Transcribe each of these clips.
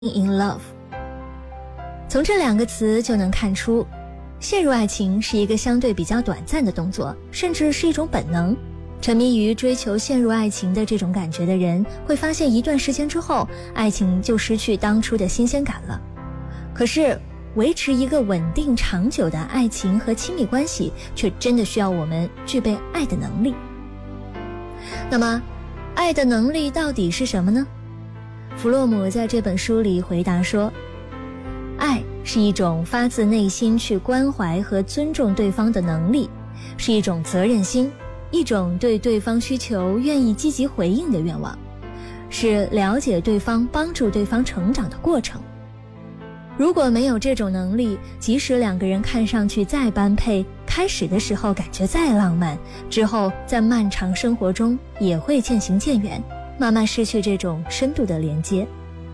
in love。 从这两个词就能看出，陷入爱情是一个相对比较短暂的动作，甚至是一种本能。沉迷于追求陷入爱情的这种感觉的人，会发现一段时间之后，爱情就失去当初的新鲜感了。可是维持一个稳定长久的爱情和亲密关系，却真的需要我们具备爱的能力。那么爱的能力到底是什么呢？弗洛姆在这本书里回答说，爱是一种发自内心去关怀和尊重对方的能力，是一种责任心，一种对对方需求愿意积极回应的愿望，是了解对方帮助对方成长的过程。如果没有这种能力，即使两个人看上去再般配，开始的时候感觉再浪漫，之后在漫长生活中也会渐行渐远，慢慢失去这种深度的连接。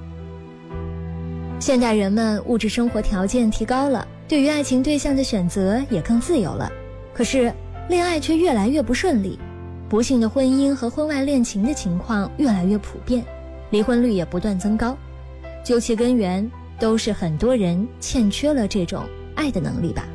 现代人们物质生活条件提高了，对于爱情对象的选择也更自由了，可是恋爱却越来越不顺利，不幸的婚姻和婚外恋情的情况越来越普遍，离婚率也不断增高。究其根源，都是很多人欠缺了这种爱的能力吧。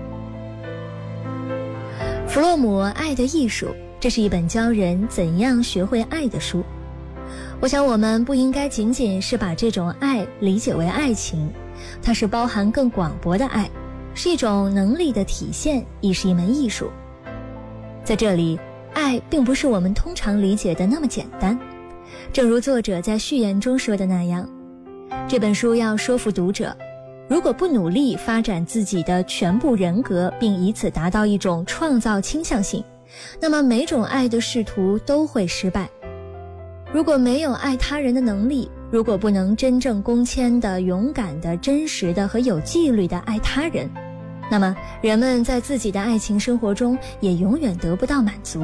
弗洛姆《爱的艺术》，这是一本教人怎样学会爱的书。我想我们不应该仅仅是把这种爱理解为爱情，它是包含更广博的爱，是一种能力的体现，亦是一门艺术。在这里，爱并不是我们通常理解的那么简单。正如作者在序言中说的那样，这本书要说服读者，如果不努力发展自己的全部人格，并以此达到一种创造倾向性，那么每种爱的试图都会失败。如果没有爱他人的能力，如果不能真正公谦的、勇敢的、真实的和有纪律的爱他人，那么人们在自己的爱情生活中也永远得不到满足。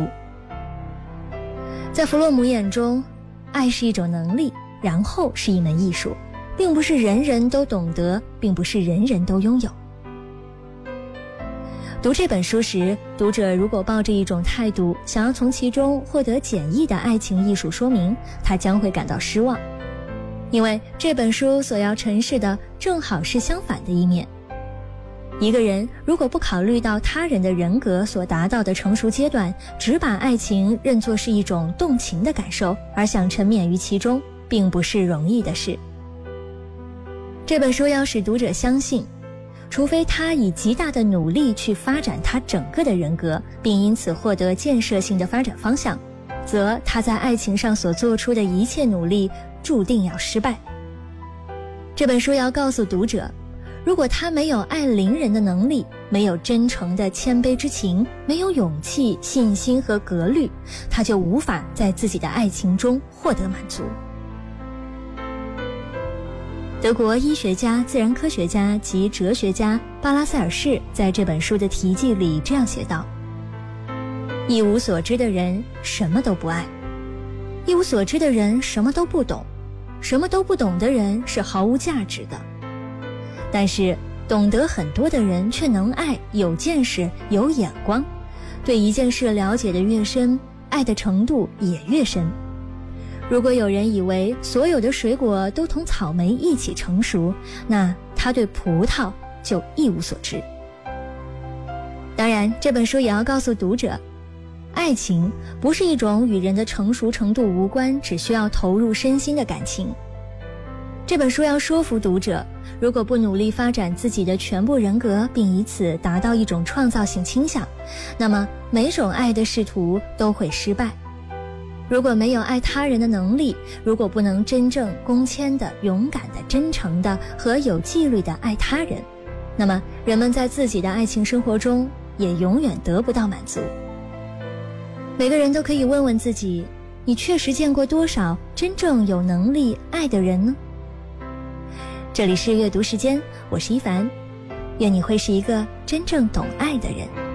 在弗洛姆眼中，爱是一种能力，然后是一门艺术，并不是人人都懂得，并不是人人都拥有。读这本书时，读者如果抱着一种态度，想要从其中获得简易的爱情艺术说明，他将会感到失望。因为这本书所要陈述的正好是相反的一面。一个人如果不考虑到他人的人格所达到的成熟阶段，只把爱情认作是一种动情的感受，而想沉湎于其中，并不是容易的事。这本书要使读者相信，除非他以极大的努力去发展他整个的人格，并因此获得建设性的发展方向，则他在爱情上所做出的一切努力注定要失败。这本书要告诉读者，如果他没有爱邻人的能力，没有真诚的谦卑之情，没有勇气、信心和格律，他就无法在自己的爱情中获得满足。德国医学家、自然科学家及哲学家巴拉塞尔士在这本书的题记里这样写道：一无所知的人什么都不爱，一无所知的人什么都不懂，什么都不懂的人是毫无价值的。但是懂得很多的人却能爱，有见识，有眼光，对一件事了解的越深，爱的程度也越深。如果有人以为所有的水果都同草莓一起成熟，那他对葡萄就一无所知。当然，这本书也要告诉读者，爱情不是一种与人的成熟程度无关，只需要投入身心的感情。这本书要说服读者，如果不努力发展自己的全部人格，并以此达到一种创造性倾向，那么每种爱的试图都会失败。如果没有爱他人的能力，如果不能真正公谦的、勇敢的、真诚的和有纪律的爱他人，那么人们在自己的爱情生活中也永远得不到满足。每个人都可以问问自己，你确实见过多少真正有能力爱的人呢？这里是阅读时间，我是一凡，愿你会是一个真正懂爱的人。